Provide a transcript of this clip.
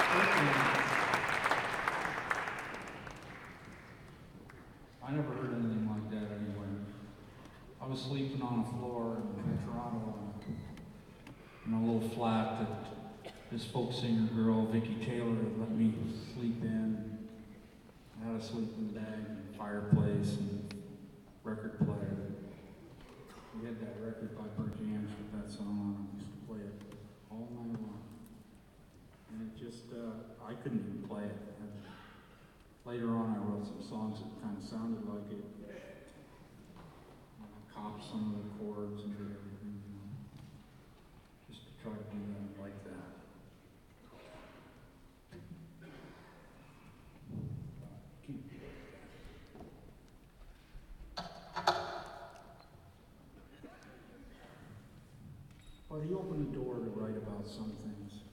I never heard anything like that anywhere. I was sleeping on a floor in Toronto in a little flat that this folk singer girl, Vicki Taylor, had let me sleep in. I had a sleeping bag and fireplace and record player. We had that record by Bert Jams with that song on it. We used to play it all night long. And it just, I couldn't even play it. Later on, I wrote some songs that kind of sounded like it. I copped some of the chords and did everything, just to try to do that like that. But he opened the door to write about some things.